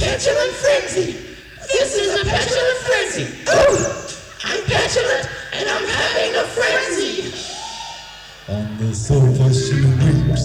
petulant frenzy. This is a petulant frenzy. Oh, I'm petulant and I'm having a frenzy. On the sofa she weeps